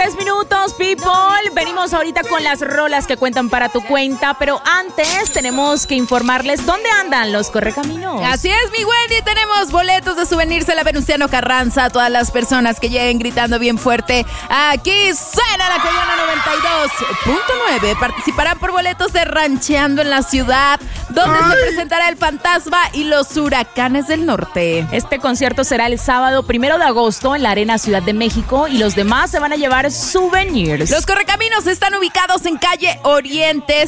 3 minutos, people. Venimos ahorita con las rolas que cuentan para tu cuenta, pero antes tenemos que informarles dónde andan los correcaminos. Así es, mi Wendy, tenemos boletos de souvenirs a la Venustiano Carranza. A todas las personas que lleguen gritando bien fuerte, aquí suena la Caguana 92.9. Participarán por boletos de Rancheando en la Ciudad, donde se presentará el Fantasma y los Huracanes del Norte. Este concierto será el sábado 1 de agosto en la Arena Ciudad de México y los demás se van a llevar souvenirs. Los correcaminos están ubicados en calle Oriente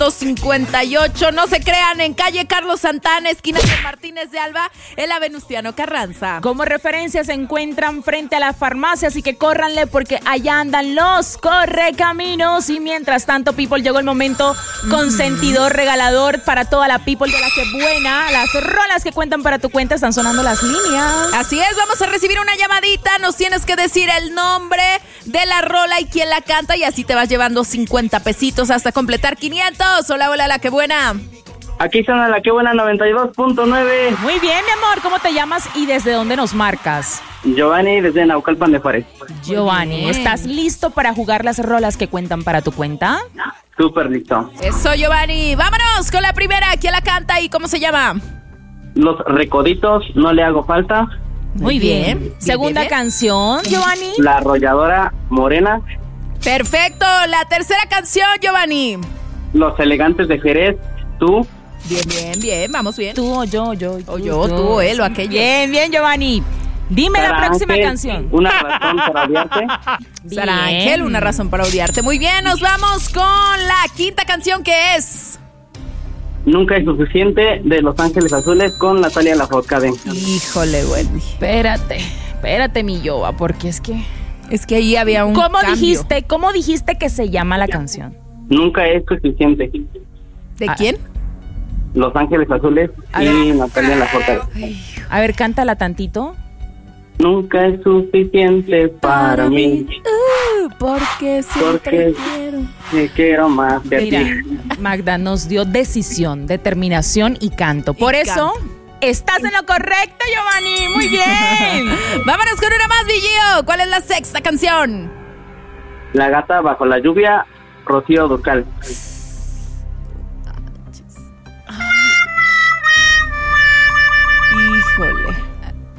158. No se crean, en calle Carlos Santana, esquina de Martínez de Alba, en la Venustiano Carranza. Como referencia se encuentran frente a la farmacia, así que córranle porque allá andan los correcaminos. Y mientras tanto, people, llegó el momento consentidor, regalador para toda la people de la que buena. Las rolas que cuentan para tu cuenta están sonando las líneas. Así es, vamos a recibir una llamadita. Nos tienes que decir el nombre de la rola y quién la canta, y así te vas llevando 50 pesitos hasta completar 500. Hola, hola, la que buena. Aquí suena la que buena 92.9. Muy bien, mi amor, ¿cómo te llamas y desde dónde nos marcas? Giovanni, desde Naucalpan de Juárez. Giovanni, ¿estás listo para jugar las rolas que cuentan para tu cuenta? Súper listo. Eso, Giovanni. Vámonos con la primera. ¿Quién la canta y cómo se llama? Los Recoditos, No le hago falta. Muy bien. Segunda canción, Giovanni. La Arrolladora Morena. Perfecto. La tercera canción, Giovanni. Los Elegantes de Jerez, Tú. Bien, bien, bien. Vamos bien. Tú o yo. O yo, tú o él o aquello. Bien, bien, Giovanni. Dime Sara la próxima Ángel, canción. Una razón para odiarte. Sara Ángel, una razón para odiarte. Muy bien, nos vamos con la quinta canción, que es Nunca es suficiente, de Los Ángeles Azules, con Natalia Lafourcade. Híjole, Wendy. Espérate, mi Yoba, porque es que ahí había un cambio. ¿Cómo dijiste que se llama la canción? Nunca es suficiente. ¿De quién? Los Ángeles Azules y Natalia Lafourcade. A ver, cántala tantito. Nunca es suficiente para mí. Porque siempre quiero. Te quiero más de Mira, ti. Magda nos dio decisión, determinación y canto. Por eso, estás en lo correcto, Giovanni. Muy bien. Vámonos con una más, Vigio. ¿Cuál es la sexta canción? La Gata Bajo la Lluvia, Rocío Dúrcal. Híjole.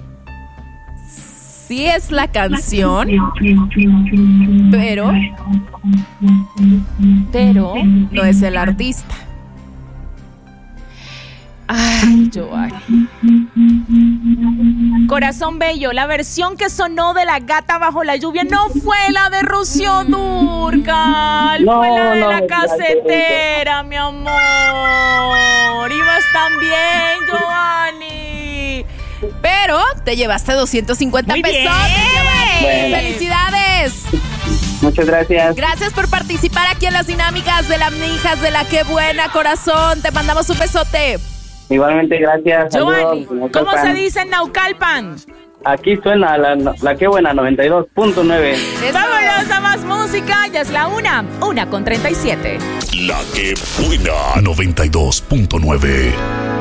Sí es la canción, pero no es el artista. Ay, Giovanni. Corazón bello, la versión que sonó de La Gata Bajo la Lluvia no fue la de Rocío Dúrcal, fue la de la casetera, mi amor. Ibas tan bien, Giovanni. Pero te llevaste 250 Muy pesos. bien. Bueno. ¡Felicidades! Muchas gracias. Gracias por participar aquí en las dinámicas de las hijas de la que buena, corazón. Te mandamos un besote. Igualmente, gracias. Giovanni, Saludos, ¿cómo se Naucalpan. dice en Naucalpan? Aquí suena la que buena 92.9. Vámonos a más música, ya es la 1:37. La que buena 92.9.